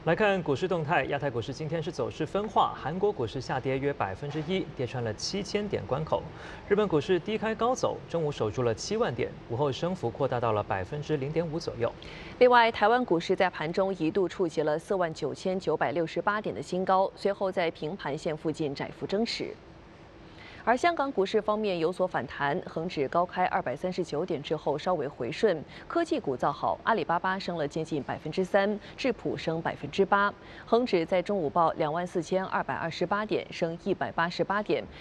来看股市动态，亚太股市今天是走势分化，韩国股市下跌约1%，跌穿了7000点关口。日本股市低开高走，中午守住了7万点，午后升幅扩大到了0.5%左右。 另外，台湾股市在盘中一度触及了49968点的新高，随后在平盘线附近窄幅争持。而香港股市方面有所反弹，恒指高开239点之后稍微回顺，科技股造好，阿里巴巴升了接近3%，智普升8%，恒指在中午报24228点，升188点，